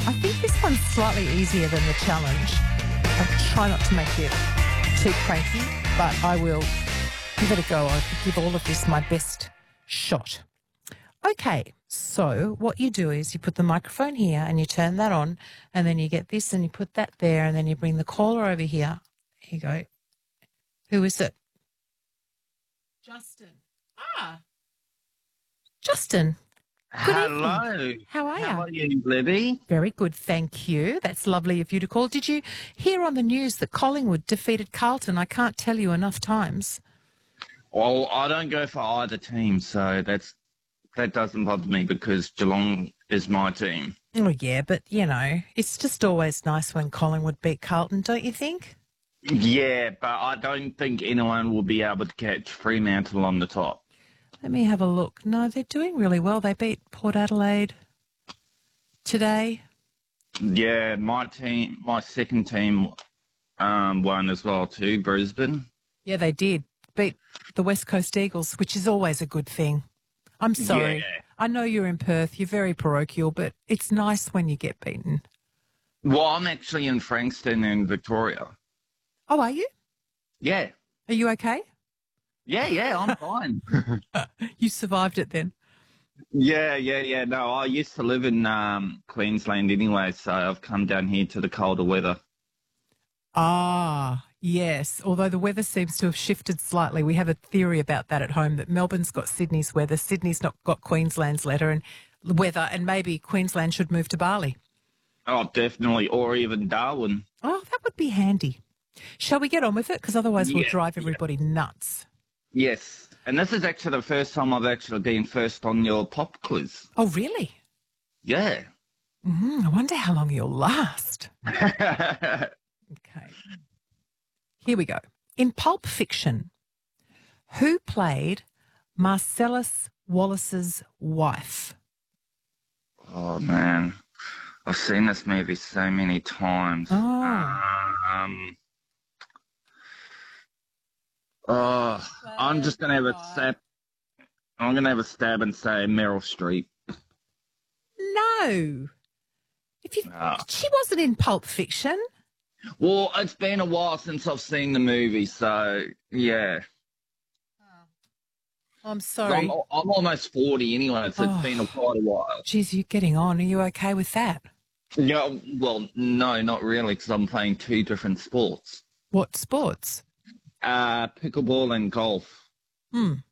I think this one's slightly easier than the challenge. I'll try not to make you too cranky, but I will give it a go. I'll give all of this my best shot. Okay, so what you do is you put the microphone here and you turn that on, and then you get this and you put that there, and then you bring the caller over here. Here you go. Who is it? Justin. Justin. Good Hello. evening. How are How are you? you, Libby? Very good, thank you. That's lovely of you to call. Did you hear on the news that Collingwood defeated Carlton? I can't tell you enough times. Well, I don't go for either team, so that doesn't bother me because Geelong is my team. Oh, yeah, but, you know, it's just always nice when Collingwood beat Carlton, don't you think? Yeah, but I don't think anyone will be able to catch Fremantle on the top. Let me have a look. No, they're doing really well. They beat Port Adelaide today. Yeah, my second team, won as well too, Brisbane. Yeah, they did. Beat the West Coast Eagles, which is always a good thing. I'm sorry. Yeah. I know you're in Perth. You're very parochial, but it's nice when you get beaten. Well, I'm actually in Frankston in Victoria. Oh, are you? Yeah. Are you okay? Yeah, I'm fine. You survived it then. Yeah. No, I used to live in Queensland anyway, so I've come down here to the colder weather. Ah, yes. Although the weather seems to have shifted slightly. We have a theory about that at home, that Melbourne's got Sydney's weather, Sydney's not got Queensland's weather, and maybe Queensland should move to Bali. Oh, definitely. Or even Darwin. Oh, that would be handy. Shall we get on with it? Because otherwise we'll Yeah, drive yeah. everybody nuts. Yes. And this is actually the first time I've actually been first on your pop quiz. Oh, really? Yeah. I wonder how long you'll last. Okay. Here we go. In Pulp Fiction, who played Marcellus Wallace's wife? Oh, man. I've seen this movie so many times. Oh. I'm just going to have a stab. I'm going to have a stab and say Meryl Streep. No. Ah. She wasn't in Pulp Fiction. Well, it's been a while since I've seen the movie, so yeah. I'm sorry. I'm almost 40 anyway, so it's been quite a while. Geez, you're getting on. Are you okay with that? Yeah, well, no, not really, because I'm playing two different sports. What sports? Pickleball and golf.